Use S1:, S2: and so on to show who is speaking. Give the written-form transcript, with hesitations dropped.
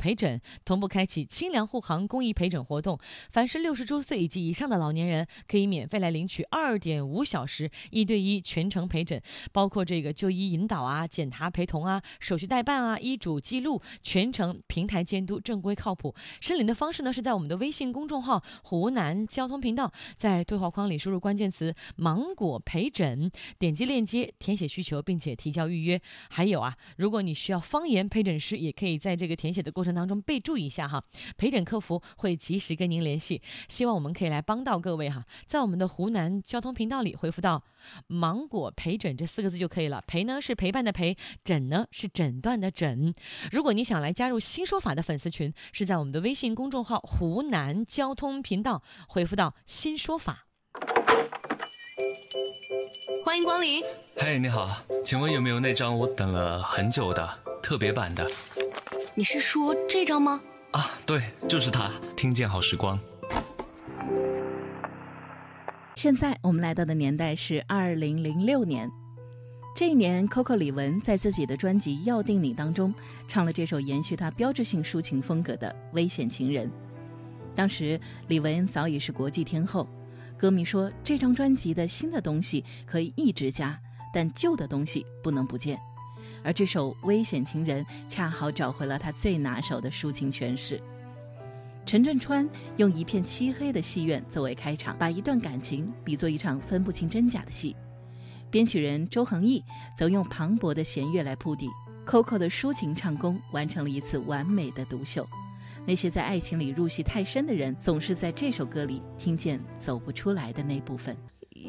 S1: 陪诊，同步开启清凉护航公益陪诊活动。凡是60周岁以及以上的老年人，可以免费来领取2.5小时1对1全程陪诊，包括这个就医引导啊、检查陪同啊、手续代办啊、医嘱记录，全程平台监督，正规靠谱。申领的方式呢，是在我们的微信公众号湖南交通频道，在对话框里输入关键词芒果陪诊，点击链接填写需求，并且提交预约。还有啊，如果你需要方言陪诊师，也可以在这个填写的过程当中备注一下哈，陪诊客服会及时跟您联系。希望我们可以来帮到各位哈，在我们的湖南交通频道里回复到芒果陪诊这4个字就可以了。陪呢是陪伴的陪，诊呢是诊断的诊。如果你想来加入新说法的粉丝群，是在我们的微信公众号湖南交通频道回复到新说法。
S2: 欢迎光临。
S3: 嘿，你好，请问有没有那张我等了很久的特别版的？
S2: 你是说这张吗？
S3: 啊，对，就是它，听见好时光。
S4: 现在我们来到的年代是2006年，这一年 Coco 李玟在自己的专辑《要定你》当中唱了这首延续她标志性抒情风格的《危险情人》。当时李玟早已是国际天后，歌迷说这张专辑的新的东西可以一直加，但旧的东西不能不见。而这首《危险情人》恰好找回了他最拿手的抒情诠释。陈振川用一片漆黑的戏院作为开场，把一段感情比作一场分不清真假的戏。编曲人周恒毅则用磅礴的弦乐来铺底， Coco 的抒情唱功完成了一次完美的独秀。那些在爱情里入戏太深的人，总是在这首歌里听见走不出来的那部分。